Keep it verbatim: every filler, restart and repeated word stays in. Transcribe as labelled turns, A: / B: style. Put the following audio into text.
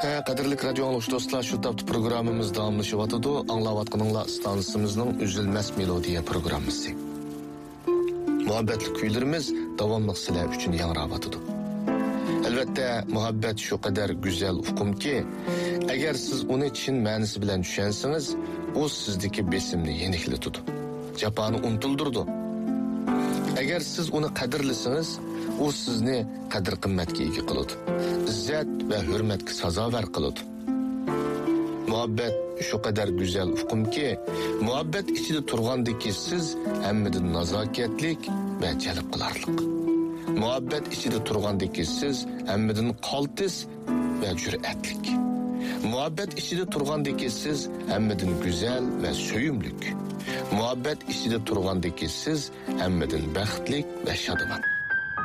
A: He, kadirlik radyo anlışı dostlar, şu taptı programımız davamlaşıvatıdı. Anlavatqınınla stansımızın üzülmez melodiya programımızı. Muhabbetli kuylarımız davamlıq sizler üçün yanravatıdı. Elbette muhabbet şu kadar güzel ufkum ki, eğer siz onu Çin ma'nisi bilen düşensiniz, o sizdeki besimni yenikli Japanı unutuldurdu. Eğer siz onu kadirlisiniz, o sizni kadir qimmatga ega qiladi. İzzet ve hürmetga sazovar qiladi. Muhabbet şu kadar güzel ufkum ki, muhabbet içinde turgandaki siz hammadan nazokatlik ve jalb qilarlik. Muhabbet içinde turgandaki siz hammadan qaltis ve jur'atlik. Muhabbet içinde turgandaki siz hammadan güzel ve söyümlük. Muhabbet içinde turgandaki siz hammadan baxtlik ve şadıman.